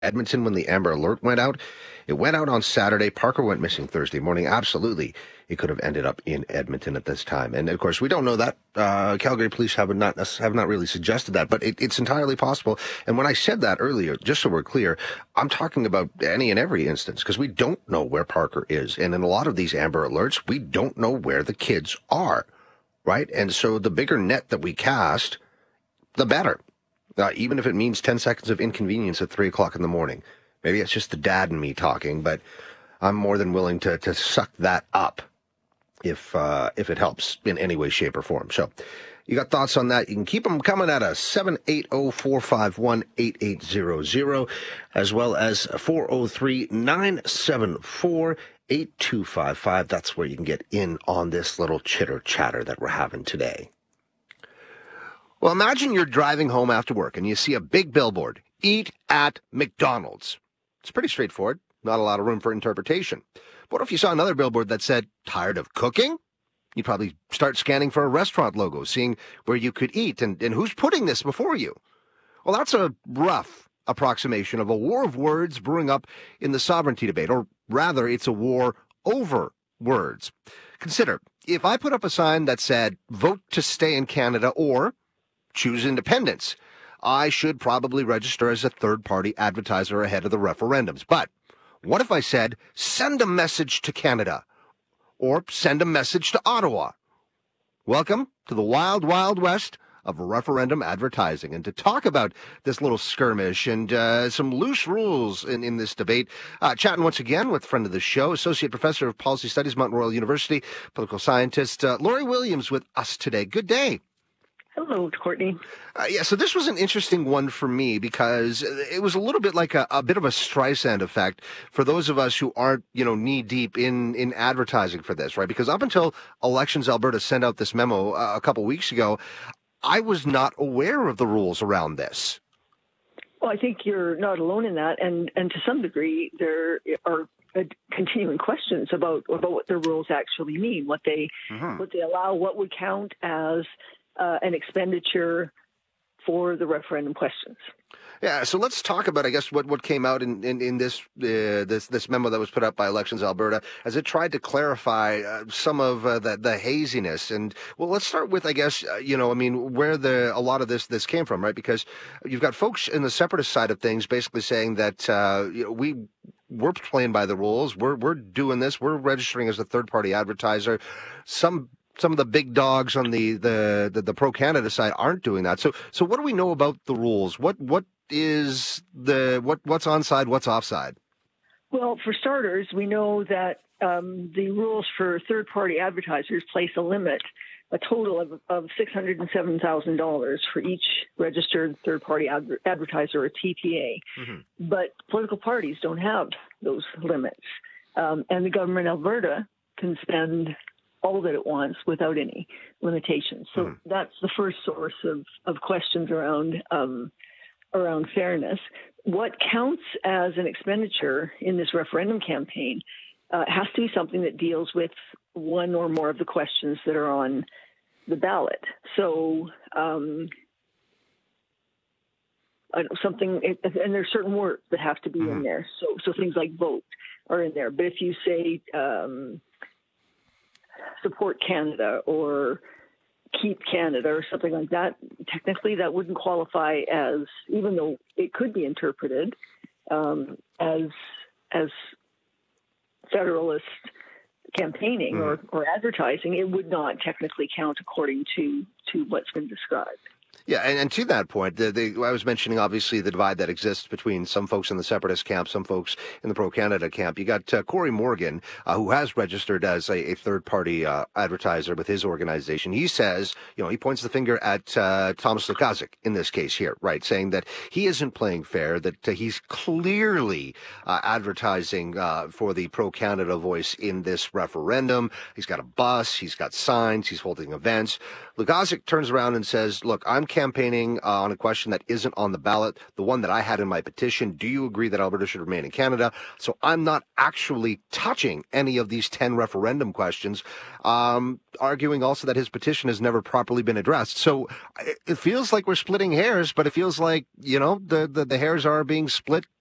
Edmonton when the Amber Alert went out. It went out on Saturday. Parker went missing Thursday morning. Absolutely, it could have ended up in Edmonton at this time. And, of course, we don't know that. Calgary police have not really suggested that, but it's entirely possible. And when I said that earlier, just so we're clear, I'm talking about any and every instance, because we don't know where Parker is. And in a lot of these Amber Alerts, we don't know where the kids are, right? And so the bigger net that we cast, the better. Even if it means 10 seconds of inconvenience at 3 o'clock in the morning. Maybe it's just the dad and me talking, but I'm more than willing to suck that up if it helps in any way, shape, or form. So you got thoughts on that? You can keep them coming at us, 780-451-8800, as well as 403-974-8255. That's where you can get in on this little chitter-chatter that we're having today. Well, imagine you're driving home after work and you see a big billboard, "Eat at McDonald's." It's pretty straightforward, not a lot of room for interpretation. But what if you saw another billboard that said, "Tired of cooking?" You'd probably start scanning for a restaurant logo, seeing where you could eat and who's putting this before you. Well, that's a rough approximation of a war of words brewing up in the sovereignty debate, or rather, it's a war over words. Consider, if I put up a sign that said, "Vote to stay in Canada," or "Choose independence," I should probably register as a third-party advertiser ahead of the referendums. But what if I said, "Send a message to Canada," or "Send a message to Ottawa"? Welcome to the wild, wild west of referendum advertising. And to talk about this little skirmish and some loose rules in this debate, chatting once again with friend of the show, Associate Professor of Policy Studies, Mount Royal University, political scientist, Lori Williams with us today. Good day. Hello, Courtney. So this was an interesting one for me because it was a little bit like a bit of a Streisand effect for those of us who aren't, knee deep in advertising for this, right? Because up until Elections Alberta sent out this memo a couple weeks ago, I was not aware of the rules around this. Well, I think you're not alone in that, and to some degree there are continuing questions about what the rules actually mean, what they allow, what would count as an expenditure for the referendum questions. Yeah, so let's talk about, I guess, what came out in this memo that was put up by Elections Alberta as it tried to clarify some of the haziness. And well, let's start with, I guess, where a lot of this came from, right? Because you've got folks in the separatist side of things basically saying that we're playing by the rules. We're doing this. We're registering as a third-party advertiser. Some of the big dogs on the pro-Canada side aren't doing that. So what do we know about the rules? What's onside, what's offside? Well, for starters, we know that the rules for third-party advertisers place a total of $607,000 for each registered third-party advertiser, or TPA. Mm-hmm. But political parties don't have those limits. And the government of Alberta can spend all that it wants without any limitations. So that's the first source of questions around fairness. What counts as an expenditure in this referendum campaign has to be something that deals with one or more of the questions that are on the ballot. So something, and there's certain words that have to be in there. So things like vote are in there. But if you say support Canada or keep Canada or something like that, technically that wouldn't qualify as, even though it could be interpreted as federalist campaigning or advertising, it would not technically count according to what's been described. Yeah, and to that point, I was mentioning, obviously, the divide that exists between some folks in the separatist camp, some folks in the pro-Canada camp. You got Corey Morgan, who has registered as a third-party advertiser with his organization. He says, he points the finger at Thomas Lukaszuk in this case here, right, saying that he isn't playing fair, that he's clearly advertising for the pro-Canada voice in this referendum. He's got a bus, he's got signs, he's holding events. Lukaszuk turns around and says, look, I'm campaigning on a question that isn't on the ballot, the one that I had in my petition. Do you agree that Alberta should remain in Canada? So I'm not actually touching any of these 10 referendum questions, arguing also that his petition has never properly been addressed. So it feels like we're splitting hairs, but it feels like, the hairs are being split